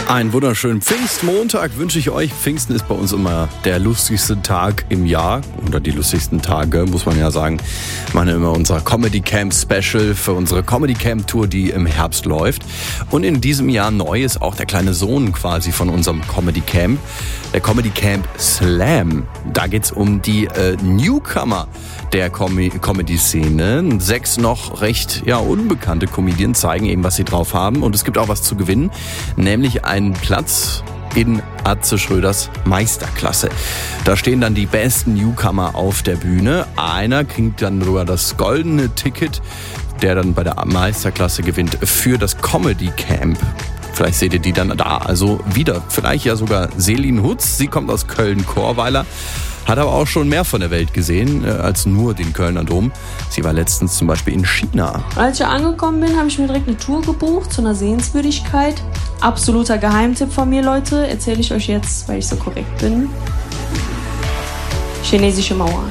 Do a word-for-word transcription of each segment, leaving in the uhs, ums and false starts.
Einen wunderschönen Pfingstmontag wünsche ich euch. Pfingsten ist bei uns immer der lustigste Tag im Jahr. Oder die lustigsten Tage, muss man ja sagen. Wir machen immer unser Comedy Camp Special für unsere Comedy Camp Tour, die im Herbst läuft. Und in diesem Jahr neu ist auch der kleine Sohn quasi von unserem Comedy Camp. Der Comedy Camp Slam. Da geht's um die äh, Newcomer der Com- Comedy-Szene. Sechs noch recht ja, unbekannte Comedians zeigen eben, was sie drauf haben. Und es gibt auch was zu gewinnen, nämlich einen Platz in Atze Schröders Meisterklasse. Da stehen dann die besten Newcomer auf der Bühne. Einer kriegt dann sogar das goldene Ticket, der dann bei der Meisterklasse gewinnt für das Comedy Camp. Vielleicht seht ihr die dann da also wieder. Vielleicht ja sogar Selin Hutz. Sie kommt aus Köln-Chorweiler. Hat aber auch schon mehr von der Welt gesehen äh, als nur den Kölner Dom. Sie war letztens zum Beispiel in China. Als ich angekommen bin, habe ich mir direkt eine Tour gebucht zu einer Sehenswürdigkeit. Absoluter Geheimtipp von mir, Leute. Erzähle ich euch jetzt, weil ich so korrekt bin. Chinesische Mauer.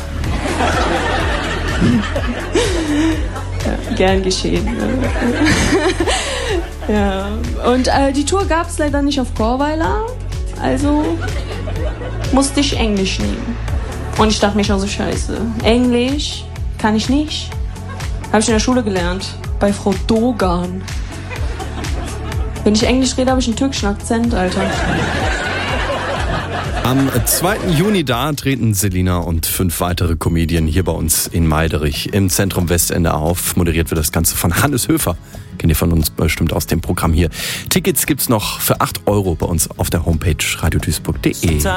Ja, gern geschehen. Ne? Ja. Und äh, die Tour gab es leider nicht auf Chorweiler. Also musste ich Englisch nehmen. Und ich dachte mir schon so, scheiße. Englisch kann ich nicht. Habe ich in der Schule gelernt. Bei Frau Dogan. Wenn ich Englisch rede, habe ich einen türkischen Akzent, Alter. Am zweiten Juni da treten Selina und fünf weitere Comedien hier bei uns in Meiderich im Zentrum Westende auf. Moderiert wird das Ganze von Hannes Höfer. Kennt ihr von uns bestimmt aus dem Programm hier. Tickets gibt's noch für acht Euro bei uns auf der Homepage radio duisburg punkt de.